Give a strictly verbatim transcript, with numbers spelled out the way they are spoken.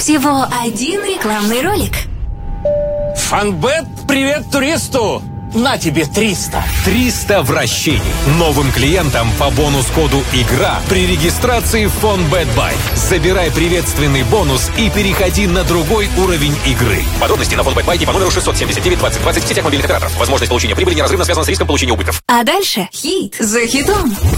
Всего один рекламный ролик. Фонбет, привет туристу! На тебе триста. триста вращений. Новым клиентам по бонус-коду «Игра» при регистрации в Фонбет-бай. Забирай приветственный бонус и переходи на другой уровень игры. Подробности на Фонбет-бай по номеру шестьсот семьдесят девять двадцать двадцать в сетях мобильных операторов. Возможность получения прибыли неразрывно связана с риском получения убытков. А дальше хит за хитом.